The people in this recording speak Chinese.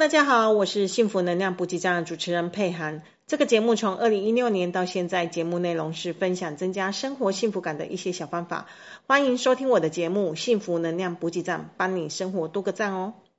大家好，我是幸福能量补给站的主持人佩涵。这个节目从2016年到现在，节目内容是分享增加生活幸福感的一些小方法。欢迎收听我的节目幸福能量补给站，帮你生活多个赞哦。